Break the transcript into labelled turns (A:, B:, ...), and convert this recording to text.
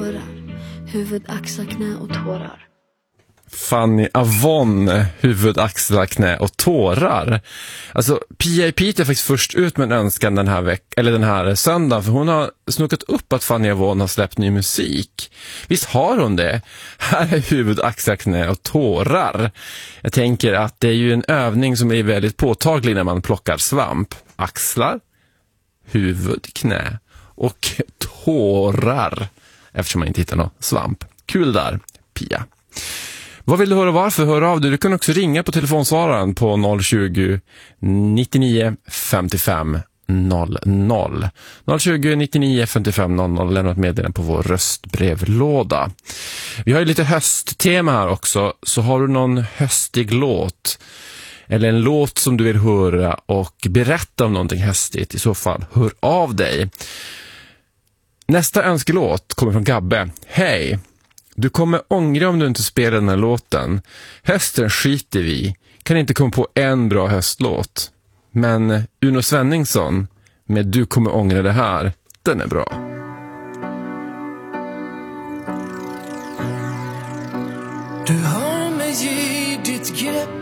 A: dörrar, huvud, axlar, knä och tårar.
B: Fanny Avon, huvud, axlar, knä och tårar. Alltså, Pia i Piteå är faktiskt först ut med en önskan den här söndagen, för hon har snukat upp att Fanny Avon har släppt ny musik. Visst har hon det? Här är huvud, axlar, knä och tårar. Jag tänker att det är ju en övning som är väldigt påtaglig när man plockar svamp. Axlar, huvud, knä och tårar, eftersom man inte hittar någon svamp. Kul där, Pia. Vad vill du höra, varför? Hör av dig. Du kan också ringa på telefonsvararen på 020 99 55 00. 020 99 55 00. Lämna ett meddelande på vår röstbrevlåda. Vi har ju lite hösttema här också. Så har du någon höstig låt eller en låt som du vill höra och berätta om någonting höstigt, i så fall hör av dig. Nästa önskelåt kommer från Gabbe. Hej! Du kommer ångra om du inte spelar den här låten. Hösten skiter vi. Kan inte komma på en bra höstlåt. Men Uno Svenningsson med Du kommer ångra det här, den är bra.
C: Du har mig i ditt grepp,